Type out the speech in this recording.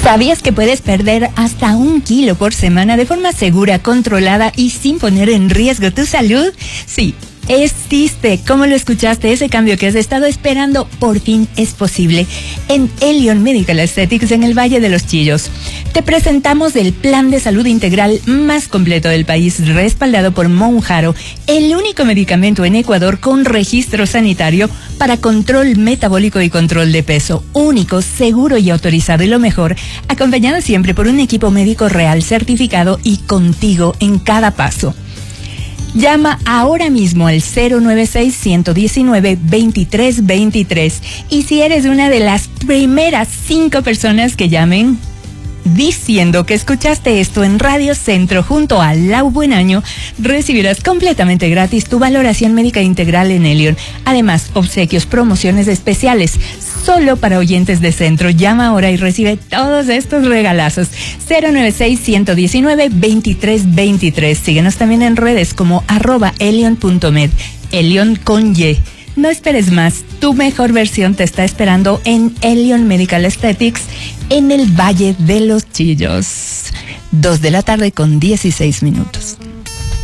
¿Sabías que puedes perder hasta 1 kilo por semana de forma segura, controlada y sin poner en riesgo tu salud? Sí, existe. ¿Cómo lo escuchaste? Ese cambio que has estado esperando por fin es posible en Elion Medical Aesthetics en el Valle de los Chillos. Te presentamos el plan de salud integral más completo del país, respaldado por Monjaro, el único medicamento en Ecuador con registro sanitario para control metabólico y control de peso, único, seguro y autorizado, y lo mejor, acompañado siempre por un equipo médico real, certificado y contigo en cada paso. Llama ahora mismo al 096-119-2323 y si eres una de las primeras 5 personas que llamen diciendo que escuchaste esto en Radio Centro junto a Lau Buenaño, recibirás completamente gratis tu valoración médica integral en Elion. Además, obsequios, promociones especiales solo para oyentes de Centro. Llama ahora y recibe todos estos regalazos. 096-119-2323. Síguenos también en redes como @elion.med. Elion con Y. No esperes más, tu mejor versión te está esperando en Elion Medical Aesthetics en el Valle de los Chillos. 2 de la tarde con 16 minutos.